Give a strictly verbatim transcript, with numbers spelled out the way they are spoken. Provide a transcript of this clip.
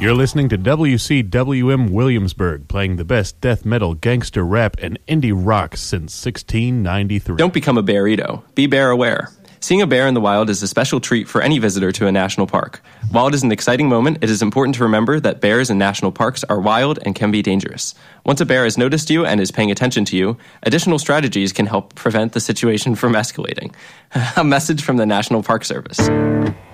You're listening to W C W M Williamsburg, playing the best death metal, gangster rap, and indie rock since sixteen ninety-three. Don't become a bearito. Be bear aware. Seeing a bear in the wild is a special treat for any visitor to a national park. While it is an exciting moment, it is important to remember that bears in national parks are wild and can be dangerous. Once a bear has noticed you and is paying attention to you, additional strategies can help prevent the situation from escalating. A message from the National Park Service.